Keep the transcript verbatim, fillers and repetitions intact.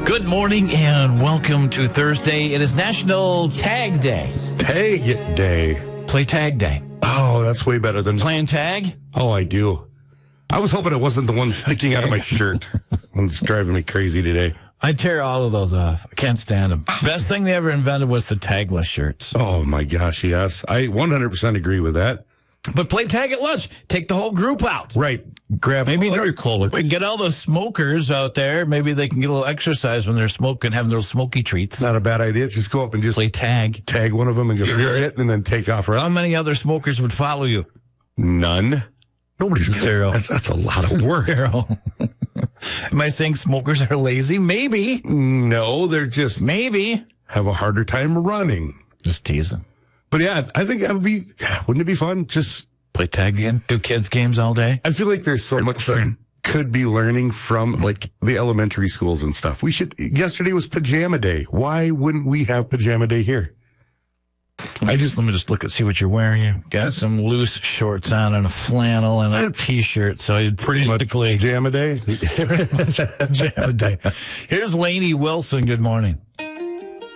Good morning and welcome to Thursday. It is National Tag Day. Tag Day. Play Tag Day. Oh, that's way better than Playing tag? Oh, I do. I was hoping it wasn't the one sticking out of my shirt. It's driving me crazy today. I tear all of those off. I can't stand them. Best thing they ever invented was the tagless shirts. Oh, my gosh, yes. I one hundred percent agree with that. But play tag at lunch. Take the whole group out. Right. Grab Maybe your clothes. Get all the smokers out there. Maybe they can get a little exercise when they're smoking, having those smoky treats. Not a bad idea. Just go up and just play tag. Tag one of them and go, you're it, and then take off. Right? How many other smokers would follow you? None. Nobody's Zero. That's, that's a lot of work. Zero. Am I saying smokers are lazy? Maybe. No, they're just maybe have a harder time running. Just teasing. But yeah, I think that would be, wouldn't it be fun? Just play tag again, do kids games all day. I feel like there's so much that could be learning from like the elementary schools and stuff. We should, yesterday was pajama day. Why wouldn't we have pajama day here? I just, let me just look and see what you're wearing. You got some loose shorts on and a flannel and a t-shirt. So it's pretty much pajama day. Pajama day. Here's Lainey Wilson. Good morning.